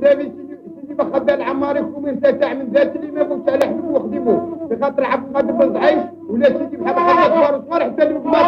دابا سيدي بخدا العمار يكون ينتفع من ذات اللي ما بغوش على حدود وخدموه بخاطر عبد القادر بن زعيم ولا سيدي بحال صغار حتى